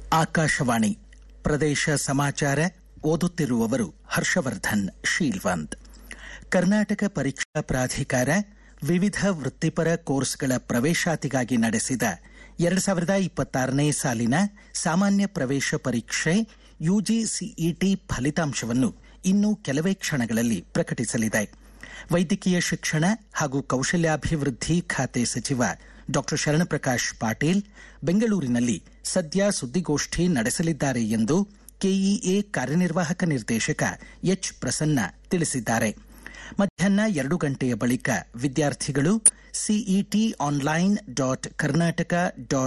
ಆಕಾಶವಾಣಿ ಪ್ರದೇಶ ಸಮಾಚಾರ ಓದುತ್ತಿರುವವರು ಹರ್ಷವರ್ಧನ್ ಶೀಲ್ವಂತ್. ಕರ್ನಾಟಕ ಪರೀಕ್ಷಾ ಪ್ರಾಧಿಕಾರ ವಿವಿಧ ವೃತ್ತಿಪರ ಕೋರ್ಸ್ಗಳ ಪ್ರವೇಶಾತಿಗಾಗಿ ನಡೆಸಿದ 2026ನೇ ಸಾಲಿನ ಸಾಮಾನ್ಯ ಪ್ರವೇಶ ಪರೀಕ್ಷೆ ಯುಜಿಸಿಇಟಿ ಫಲಿತಾಂಶವನ್ನು ಇನ್ನು ಕೆಲವೇ ಕ್ಷಣಗಳಲ್ಲಿ ಪ್ರಕಟಿಸಲಿದೆ. ವೈದ್ಯಕೀಯ ಶಿಕ್ಷಣ ಹಾಗೂ ಕೌಶಲ್ಯಾಭಿವೃದ್ಧಿ ಖಾತೆ ಸಚಿವ ಡಾ ಶರಣಪ್ರಕಾಶ್ ಪಾಟೀಲ್ ಬೆಂಗಳೂರಿನಲ್ಲಿ ಸದ್ಯ ಸುದ್ದಿಗೋಷ್ಠಿ ನಡೆಸಲಿದ್ದಾರೆ ಎಂದು ಕೆಇಎ ಕಾರ್ಯನಿರ್ವಾಹಕ ನಿರ್ದೇಶಕ ಎಚ್ ಪ್ರಸನ್ನ ತಿಳಿಸಿದ್ದಾರೆ. ಮಧ್ಯಾಹ್ನ 2 ಗಂಟೆಯ ಬಳಿಕ ವಿದ್ಯಾರ್ಥಿಗಳು ಸಿಇಟಿ ಆನ್ಲೈನ್ .ಕರ್ನಾಟಕ